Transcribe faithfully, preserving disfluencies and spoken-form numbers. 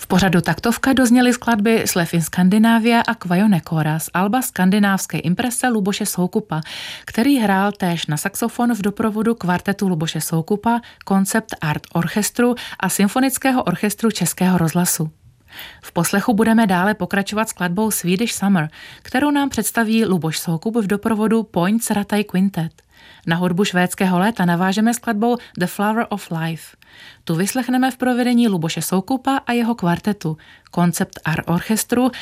V pořadu Taktovka dozněly skladby Slef in Scandinavia a Kvajonekora z alba skandinávské imprese Luboše Soukupa, který hrál též na saxofon v doprovodu kvartetu Luboše Soukupa, Koncept Art Orchestru a Symfonického orchestru Českého rozhlasu. V poslechu budeme dále pokračovat skladbou Swedish Summer, kterou nám představí Luboš Soukup v doprovodu Points Rataj Quintet. Na hudbu švédského léta navážeme skladbou The Flower of Life. Tu vyslechneme v provedení Luboše Soukupa a jeho kvartetu, Koncept Art Orchestru